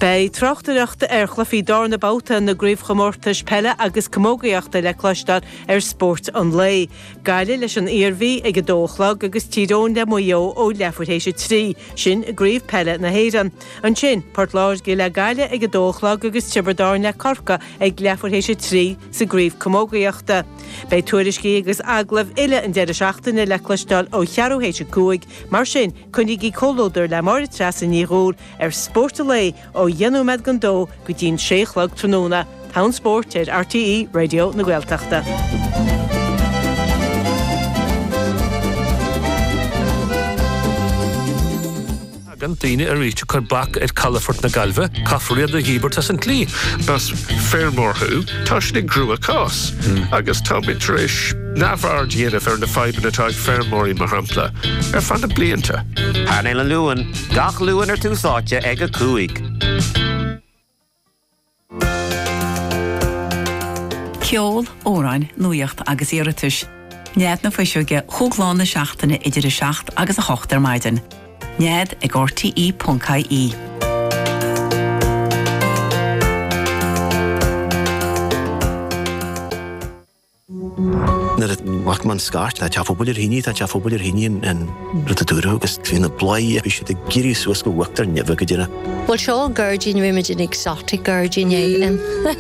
Bei trochtareachta chlufií darna bouta na gríomh chomórtais pelle agus commógaíochta le cloisteáil sport an lei. Gaile leis an iarmhí ag dóchlag agus tíróin le muo ó lefuirtéise trí sin a gríomh pelle na héan. An sin, Portláir go le gaile ag dóchlag agus tibardáin le corca ag lefuirtéise trí sa gríomh commógaíochta. Bei tuairiscí agus aglah ile an deidir seachtainna le cloisteáil ó chearúhéise cuaig, mar sin chunig í cólóidir le mar tras in níróil sport a lei ó dhéanú med gan dó go dtín 6 tróna. Town Sport ar RTE Radio na Gaeltachta. Gan daine a réite chuir bac ar Calafort na Galve, Caffriad a Híbert as an clí. Bas Fairmorthú, tá sin grú a cás. Agus tá mitréis nafar díanamh ar na feibannatáid Fairmorí mar hampla ar fan na blianta. Harnail an luan, gach luan ar túsáte ag a cúig. Ceol, óráin, nuacht agus iiritus. Nead na faisiúge chúgláin na seachtainna idir a 7 agus a 8 maidin. Nead ag rte.caí. Wacht man skart, dat ja fobul hini, dat ja fobul hini en rutaduro agus fin blai e bishit giri suas go waktar neva gedina. Well, sure, Gurgin Rimagin exotic Gurgin Yalen.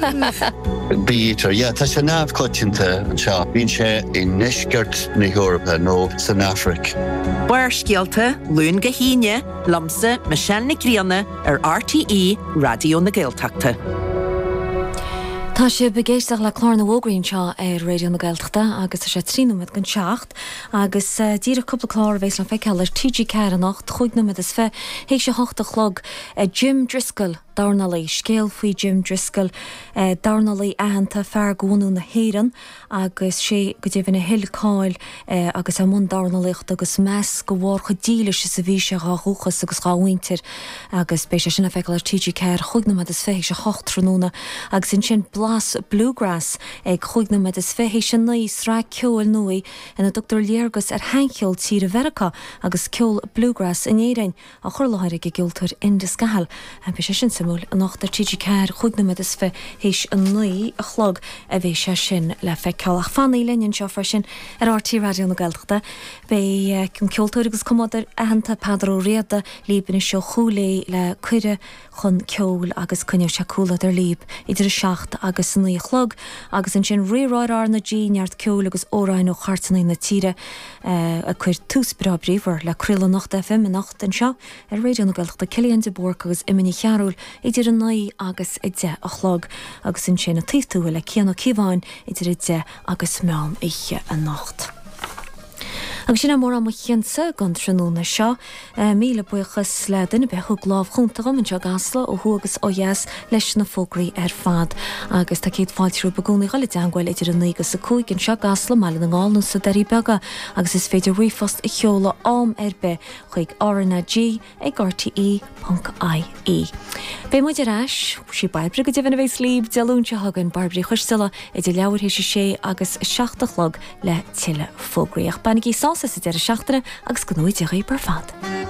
Beater, yeah, that's a nav clutchinta and sha. Been she in Nishgert na Europa, no, San Afric. Weirskielta, Lún Gahine, Lumsa, Michelle Nicriana, RTE, Radio na Gaeltachta. Tá sé begéisteach le chlárna bhógraíonn seo ar Radio na Gaeltachta agus sé tríúmid gan 7 agus díra cúpla chlár bhééis le feiceall ar TG Cear an 8 chuignomid is fé hééis sé 8 chlog Jim Driscoll darnalaí scéal faoi Jim Driscoll darnalaí ahananta fear gúnú na héan agus sé go dtí bhína hilcáil agus am mún darnalaíocht agus meas go bhhar chu díla sé sa bhí se chuchas agus gáhaintir agus bé sé sinna feiceall ar TG Cear chuignomid is fé sé 8 tróna agus sin Blas Bluegrass ag chuignomid is fé hééis sin naí srá ceol nuí ina Dr. Léargus ar hainceol tíre Verica agus ceol Bluegrass in éirein a churláir ag giltar in de scahal an bé sé sin samúil an 8 TG Cear chuignomid is fé hééis an naí a chlog a bhé sé sin le feiceall ach fannaí leinn seo freisin ar RT Radio na Gaeltachta bé cin ceoltóir agus commodar ahananta Pedro Riada líbin is seo chúlé le cuire chun ceol agus cunne se cúla ar líb idir 7 agus san chlog agus an sin riráir na ddíneart ceol agus óráin ó chartaí na tíre a chuir túsbra bríomhar le cruile nacht FM in 8 an seo ar Radio na Gaeltachta Cillian de Borg agus imini chearúil idir an naí agus i de a chlog agus an sin a tíú le ceanna cíháin idir i de agus meán ihe a nacht. Agus sin mór am chéansa gan tróna seo míle buchas le duine bechu gláh chunta an seo gasla ó thugus ó dheas leis na fógraí ar fad agus tá céad fáiltrú bagúnaí gáile deanghil idir an nígus a cúig an seo gasla meile na gáilú sa darí bega agus is féidir rifost i cheola am be chuig RNG ag RTE.ie. Bé muidir eis sí baibbre go dtíhanna bhééis líb deúnte hagan barbrí chuirstila idir leabhar hééis sé agus 7 le tiile fógraíoch. Bannig í sása sa deir 7 agus go nuid a réipar fad.